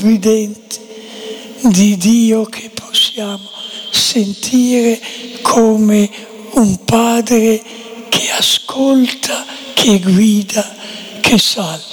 provvidente di Dio che possiamo sentire come un Padre che ascolta, che guida, che salva.